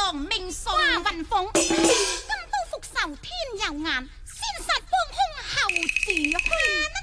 王命送雲鳳，金刀復仇天有眼，先殺幫兇後自去。